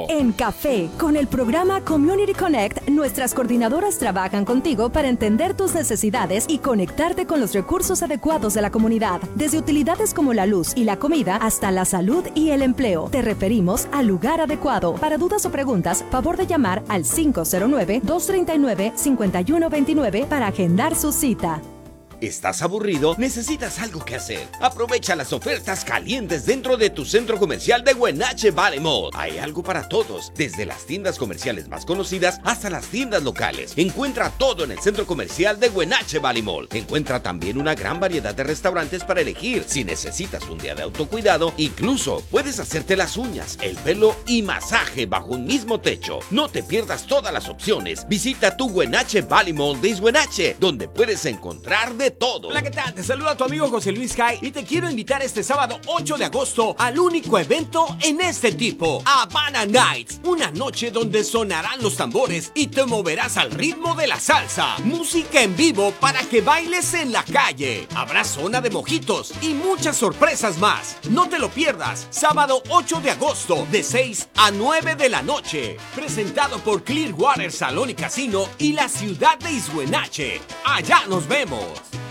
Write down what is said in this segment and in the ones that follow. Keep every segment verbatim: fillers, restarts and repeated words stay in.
México. En Café, con el programa Community Connect, nuestras coordinadoras trabajan contigo para entender tus necesidades y conectarte con los recursos adecuados de la comunidad. Desde utilidades como la luz y la comida hasta la salud y el empleo. Te referimos al lugar adecuado. Para dudas o preguntas, favor de llamar al cinco cero nueve, dos tres nueve, cinco uno dos nueve para agendar su cita. ¿Estás aburrido? ¿Necesitas algo que hacer? Aprovecha las ofertas calientes dentro de tu centro comercial de Wenatchee Valley Mall. Hay algo para todos, desde las tiendas comerciales más conocidas hasta las tiendas locales. Encuentra todo en el centro comercial de Wenatchee Valley Mall. Encuentra también una gran variedad de restaurantes para elegir. Si necesitas un día de autocuidado, incluso puedes hacerte las uñas, el pelo y masaje bajo un mismo techo. No te pierdas todas las opciones. Visita tu Wenatchee Valley Mall de East Wenatchee, donde puedes encontrar de todo. Hola, ¿qué tal? Te saluda tu amigo José Luis Jai y te quiero invitar este sábado ocho de agosto al único evento en este tipo, Havana Nights, una noche donde sonarán los tambores y te moverás al ritmo de la salsa. Música en vivo para que bailes en la calle. Habrá zona de mojitos y muchas sorpresas más. No te lo pierdas, sábado ocho de agosto de seis a nueve de la noche. Presentado por Clearwater Salón y Casino y la ciudad de East Wenatchee. Allá nos vemos.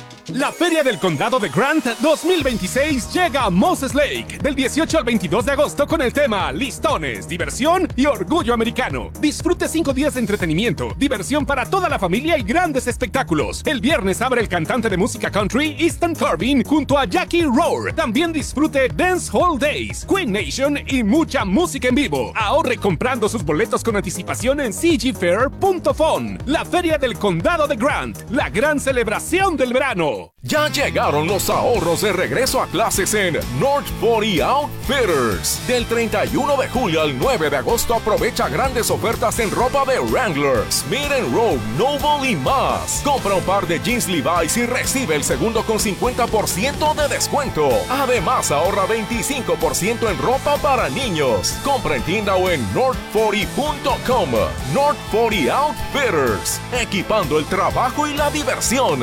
La Feria del Condado de Grant dos mil veintiséis llega a Moses Lake del dieciocho al veintidós de agosto con el tema Listones, diversión y orgullo americano. Disfrute cinco días de entretenimiento, diversión para toda la familia y grandes espectáculos. El viernes abre el cantante de música country Easton Corbin junto a Jackie Rohr. También disfrute Dance Hall Days, Queen Nation y mucha música en vivo. Ahorre comprando sus boletos con anticipación en c g fair punto fun. La Feria del Condado de Grant, la gran celebración del verano. Ya llegaron los ahorros de regreso a clases en North cuarenta Outfitters. Del treinta y uno de julio al nueve de agosto aprovecha grandes ofertas en ropa de Wrangler, Smith and Rowe, Noble y más. Compra un par de jeans Levi's y recibe el segundo con cincuenta por ciento de descuento. Además ahorra veinticinco por ciento en ropa para niños. Compra en tienda o en north forty punto com. North cuarenta Outfitters, equipando el trabajo y la diversión.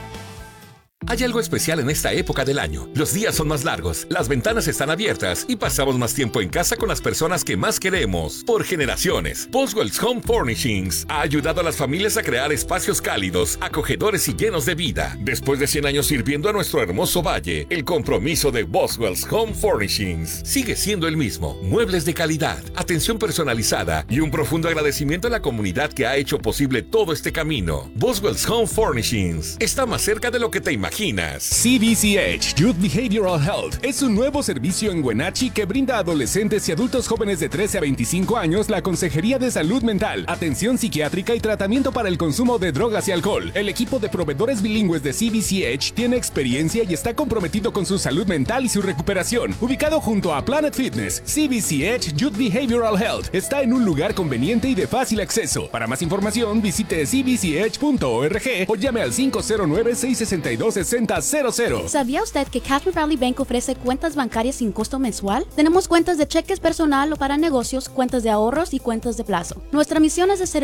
Hay algo especial en esta época del año. Los días son más largos, las ventanas están abiertas y pasamos más tiempo en casa con las personas que más queremos. Por generaciones, Boswell's Home Furnishings ha ayudado a las familias a crear espacios cálidos, acogedores y llenos de vida. Después de cien años sirviendo a nuestro hermoso valle, el compromiso de Boswell's Home Furnishings sigue siendo el mismo. Muebles de calidad, atención personalizada y un profundo agradecimiento a la comunidad que ha hecho posible todo este camino. Boswell's Home Furnishings está más cerca de lo que te imaginas. C B C H Youth Behavioral Health es un nuevo servicio en Wenatchee que brinda a adolescentes y adultos jóvenes de trece a veinticinco años la consejería de salud mental, atención psiquiátrica y tratamiento para el consumo de drogas y alcohol. El equipo de proveedores bilingües de C B C H tiene experiencia y está comprometido con su salud mental y su recuperación. Ubicado junto a Planet Fitness, C B C H Youth Behavioral Health está en un lugar conveniente y de fácil acceso. Para más información, visite c b c h punto org o llame al cinco cero nueve, seis seis dos, seis cero cero. ¿Sabía usted que Catherine Valley Bank ofrece cuentas bancarias sin costo mensual? Tenemos cuentas de cheques personal o para negocios, cuentas de ahorros y cuentas de plazo. Nuestra misión es de ser